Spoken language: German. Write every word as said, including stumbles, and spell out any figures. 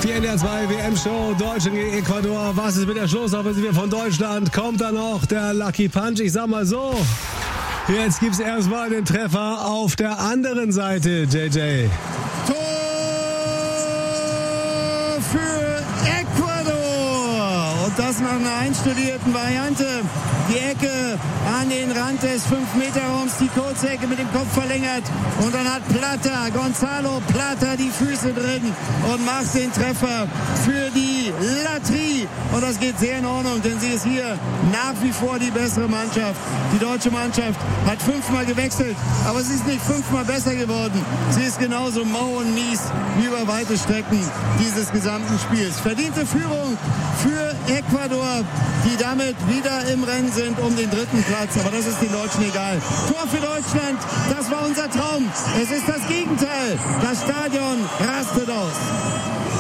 Die N D R zwei W M-Show, Deutschland gegen Ecuador. Was ist mit der Schlussoffensive von Deutschland? Kommt da noch der Lucky Punch? Ich sag mal so, jetzt gibt's erstmal den Treffer auf der anderen Seite, J J. Tor für Ecuador! Und das nach einer einstudierten Variante. Die Ecke an den Rand des fünf Meter Raums, die kurze Ecke mit dem Kopf verlängert. Und dann hat Plata, Gonzalo Plata, die Füße drin und macht den Treffer für die Latrie. Und das geht sehr in Ordnung, denn sie ist hier nach wie vor die bessere Mannschaft. Die deutsche Mannschaft hat fünfmal gewechselt, aber sie ist nicht fünfmal besser geworden. Sie ist genauso mau und mies wie über weite Strecken dieses gesamten Spiels. Verdiente Führung für Ecuador, die damit wieder im Rennen sind um den dritten Platz. Aber das ist den Deutschen egal. Tor für Deutschland, das war unser Traum. Es ist das Gegenteil. Das Stadion rastet aus.